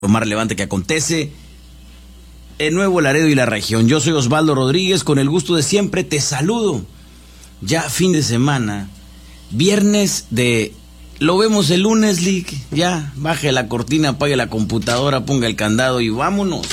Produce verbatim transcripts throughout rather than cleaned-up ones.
Lo más relevante que acontece en Nuevo Laredo y la región. Yo soy Osvaldo Rodríguez, con el gusto de siempre te saludo. Ya fin de semana, viernes de lo vemos el lunes, Lick. Ya, baje la cortina, apague la computadora, ponga el candado y vámonos.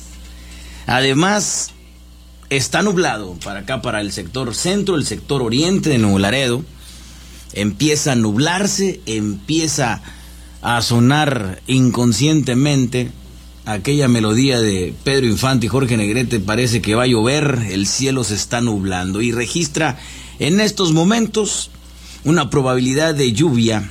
Además, está nublado para acá, para el sector centro, el sector oriente de Nuevo Laredo. Empieza a nublarse, empieza a sonar inconscientemente aquella melodía de Pedro Infante y Jorge Negrete, parece que va a llover, el cielo se está nublando y registra en estos momentos una probabilidad de lluvia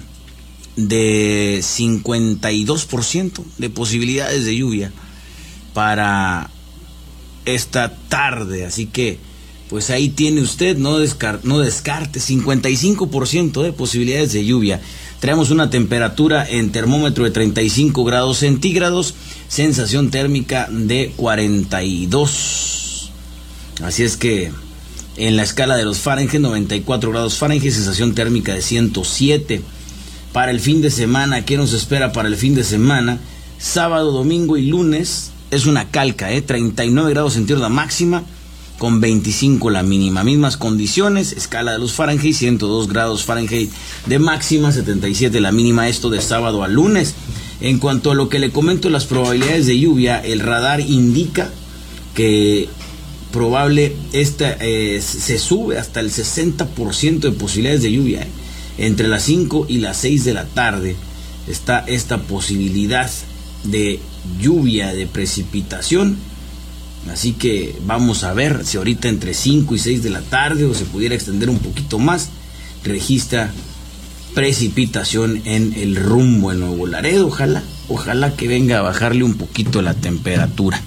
de cincuenta y dos por ciento de posibilidades de lluvia para esta tarde, así que pues ahí tiene usted, no, descar- no descarte, cincuenta y cinco por ciento de posibilidades de lluvia. Traemos una temperatura en termómetro de treinta y cinco grados centígrados, sensación térmica de cuarenta y dos. Así es que en la escala de los Fahrenheit, noventa y cuatro grados Fahrenheit, sensación térmica de ciento siete. Para el fin de semana, ¿qué nos espera para el fin de semana? Sábado, domingo y lunes es una calca, ¿eh? treinta y nueve grados centígrados la máxima, con veinticinco la mínima. Mismas condiciones, escala de los Fahrenheit, ciento dos grados Fahrenheit de máxima, setenta y siete la mínima, esto de sábado a lunes. En cuanto a lo que le comento, las probabilidades de lluvia, el radar indica que probable esta eh, se sube hasta el sesenta por ciento de posibilidades de lluvia, ¿eh? Entre las cinco y las seis de la tarde está esta posibilidad de lluvia, de precipitación. Así que vamos a ver si ahorita entre cinco y seis de la tarde, o se pudiera extender un poquito más, registra precipitación en el rumbo en Nuevo Laredo. Ojalá, ojalá que venga a bajarle un poquito la temperatura.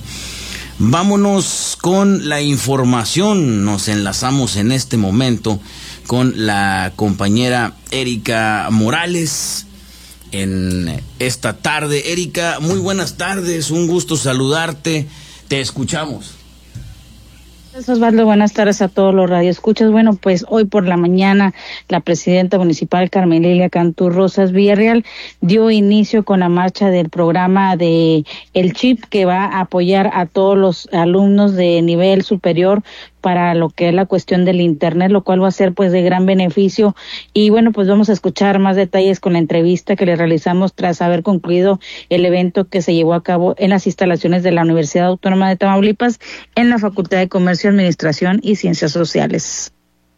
Vámonos con la información. Nos enlazamos en este momento con la compañera Erika Morales en esta tarde. Erika, muy buenas tardes, un gusto saludarte. Te escuchamos. Osvaldo, buenas tardes a todos los radioescuchas. Bueno, pues hoy por la mañana la presidenta municipal Carmen Lilia Cantú Rosas Villarreal dio inicio con la marcha del programa de El Chip, que va a apoyar a todos los alumnos de nivel superior para lo que es la cuestión del internet, lo cual va a ser pues de gran beneficio. Y bueno, pues vamos a escuchar más detalles con la entrevista que le realizamos tras haber concluido el evento que se llevó a cabo en las instalaciones de la Universidad Autónoma de Tamaulipas en la Facultad de Comercio, Administración y Ciencias Sociales.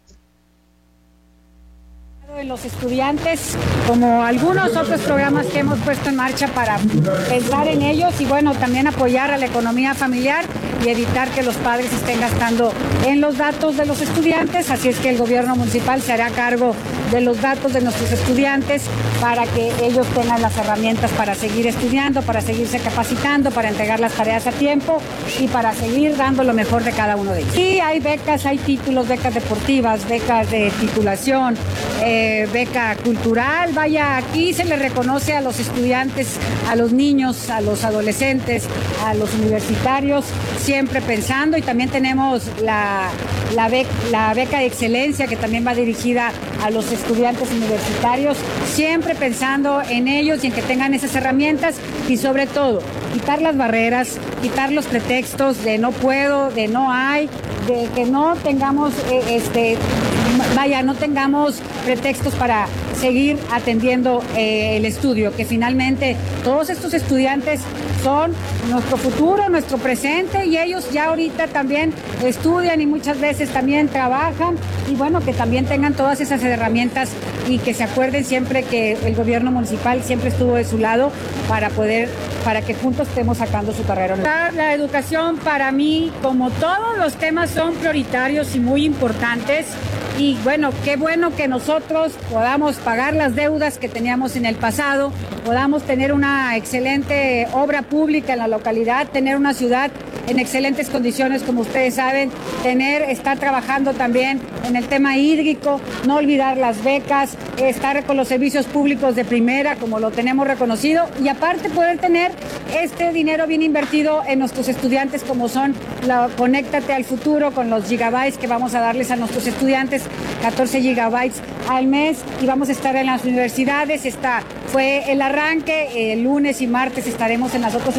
Los estudiantes, como algunos otros programas que hemos puesto en marcha para pensar en ellos y bueno, también apoyar a la economía familiar y evitar que los padres estén gastando en los datos de los estudiantes, así es que el gobierno municipal se hará cargo de los datos de nuestros estudiantes para que ellos tengan las herramientas para seguir estudiando, para seguirse capacitando, para entregar las tareas a tiempo y para seguir dando lo mejor de cada uno de ellos. Sí, hay becas, hay títulos, becas deportivas, becas de titulación, eh, beca cultural. Vaya, aquí se le reconoce a los estudiantes, a los niños, a los adolescentes, a los universitarios, siempre pensando, y también tenemos la, la, bec, la beca de excelencia, que también va dirigida a los estudiantes universitarios, siempre pensando en ellos y en que tengan esas herramientas y sobre todo quitar las barreras, quitar los pretextos de no puedo, de no hay, de que no tengamos eh, este vaya, no tengamos pretextos para seguir atendiendo eh, el estudio, que finalmente todos estos estudiantes son nuestro futuro, nuestro presente, y ellos ya ahorita también estudian y muchas veces también trabajan, y bueno, que también tengan todas esas herramientas y que se acuerden siempre que el gobierno municipal siempre estuvo de su lado para poder, para que juntos estemos sacando su carrera. La, la educación para mí, como todos los temas, son prioritarios y muy importantes. Y bueno, qué bueno que nosotros podamos pagar las deudas que teníamos en el pasado, podamos tener una excelente obra pública en la localidad, tener una ciudad en excelentes condiciones, como ustedes saben, tener, estar trabajando también en el tema hídrico, no olvidar las becas, estar con los servicios públicos de primera, como lo tenemos reconocido, y aparte poder tener este dinero bien invertido en nuestros estudiantes, como son la Conéctate al Futuro, con los gigabytes que vamos a darles a nuestros estudiantes catorce, catorce gigabytes al mes, y vamos a estar en las universidades. Está, fue el arranque, el lunes y martes estaremos en las otras